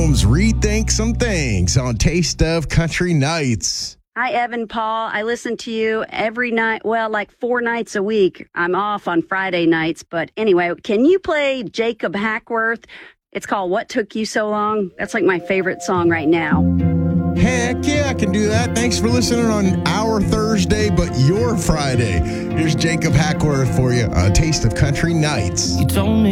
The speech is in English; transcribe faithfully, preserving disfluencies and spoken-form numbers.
Holmes, Rethink Some Things on Taste of Country Nights. Hi, Evan, Paul. I listen to you every night, well, like four nights a week. I'm off on Friday nights, but anyway, can you play Jacob Hackworth? It's called What Took You So Long? That's like my favorite song right now. Heck yeah, I can do that. Thanks for listening on our Thursday, but your Friday. Here's Jacob Hackworth for you on Taste of Country Nights. You told me